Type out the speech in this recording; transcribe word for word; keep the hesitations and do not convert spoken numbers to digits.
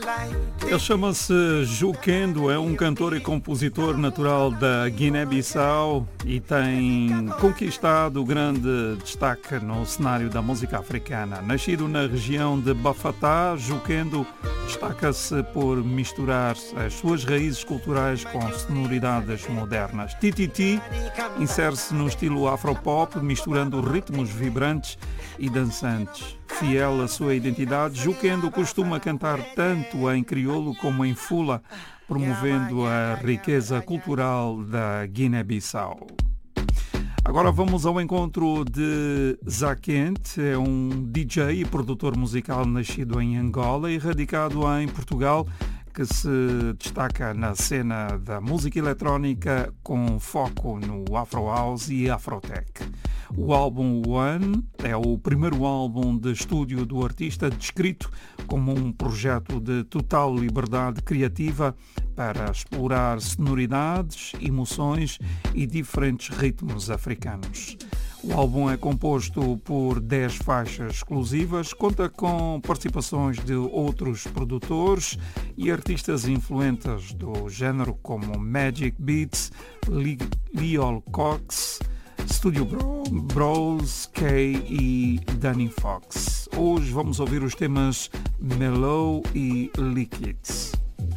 Ele chama-se Juquendo, é um cantor e compositor natural da Guiné-Bissau e tem conquistado grande destaque no cenário da música africana. Nascido na região de Bafatá, Juquendo destaca-se por misturar as suas raízes culturais com sonoridades modernas. Tititi insere-se no estilo afropop, misturando ritmos vibrantes e dançantes. Fiel à sua identidade, Juquendo costuma cantar tanto em crioulo como em fula, promovendo a riqueza cultural da Guiné-Bissau. Agora vamos ao encontro de Zaquente, é um D J e produtor musical nascido em Angola e radicado em Portugal, que se destaca na cena da música eletrónica com foco no Afro House e Afrotech. O álbum One é o primeiro álbum de estúdio do artista, descrito como um projeto de total liberdade criativa para explorar sonoridades, emoções e diferentes ritmos africanos. O álbum é composto por dez faixas exclusivas, conta com participações de outros produtores e artistas influentes do género como Magic Beats, Leo Cox, Studio Bros, Kay e Danny Fox. Hoje vamos ouvir os temas Mellow e Liquids.